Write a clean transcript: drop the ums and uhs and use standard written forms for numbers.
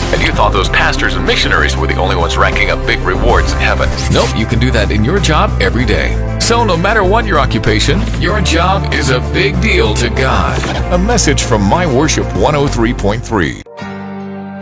And you thought those pastors and missionaries were the only ones racking up big rewards in heaven. Nope, you can do that in your job every day. So no matter what your occupation, your job is a big deal to God. A message from My Worship 103.3.